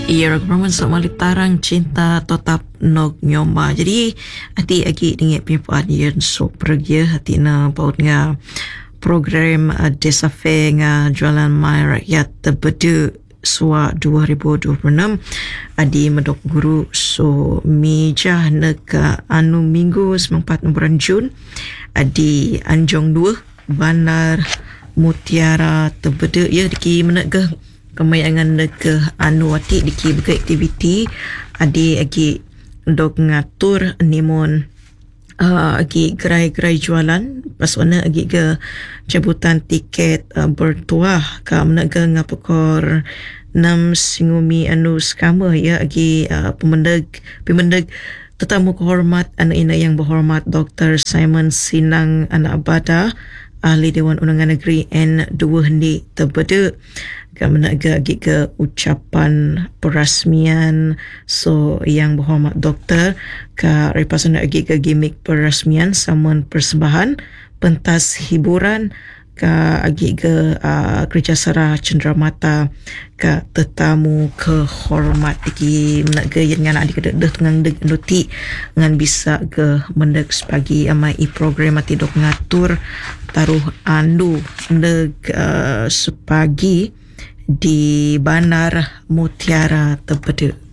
Ia rakaman sa malitarang cinta tetap nog nyoma. Jadi hati agi dengan pimpuan yen so pergi hati na paut nga program Desa Fair nga jualan mai rakyat terbedu SUA 2026 adi medok guru so mijah nak anu minggu 4 bulan Jun adi Anjong 2 Bandar Mutiara terbedu ya diki menegah kemayangan ke anu wati diki buka aktiviti adi agi dok ngatur nimon agi gerai-gerai jualan paswana agi ke cabutan tiket bertuah ka menaga ngapakor 6 singumi anu skama ya agi pemendeg tetamu kehormat anu ina yang berhormat Dr. Simon Sinang Anak Bada Ahli Dewan Undangan Negeri N2 Hendi terbedu kami nak agi ke ucapan perasmian so yang berhormat doktor ke repasan nak agi ke gimmick perasmian saman persembahan pentas hiburan ke agi ke kerjasara cenderamata ke tetamu kehormat agi nak ke yang anak adik dah tengah deg nuti ngan bisa ke mendek sepagi amai i program ati dok ngatur taruh andu deg sepagi di Bandar Mutiara terbedu.